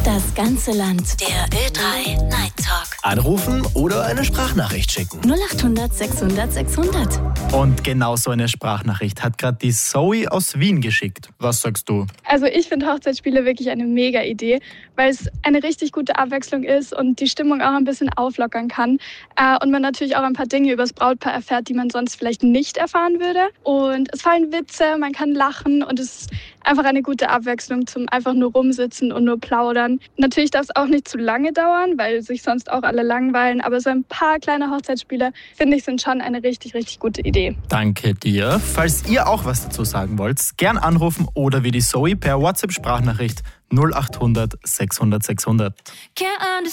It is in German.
Das ganze Land. Der Ö3 Night Talk. Anrufen oder eine Sprachnachricht schicken. 0800 600 600. Und genau so eine Sprachnachricht hat gerade die Zoe aus Wien geschickt. Was sagst du? Also ich finde Hochzeitsspiele wirklich eine mega Idee, weil es eine richtig gute Abwechslung ist und die Stimmung auch ein bisschen auflockern kann. Und man natürlich auch ein paar Dinge über das Brautpaar erfährt, die man sonst vielleicht nicht erfahren würde. Und es fallen Witze, man kann lachen und es ist einfach eine gute Abwechslung zum einfach nur rumsitzen und nur plaudern. Natürlich darf es auch nicht zu lange dauern, weil sich sonst auch alle langweilen. Aber so ein paar kleine Hochzeitsspiele, finde ich, sind schon eine richtig, richtig gute Idee. Danke dir. Falls ihr auch was dazu sagen wollt, gern anrufen oder wie die Zoe per WhatsApp-Sprachnachricht 0800 600 600.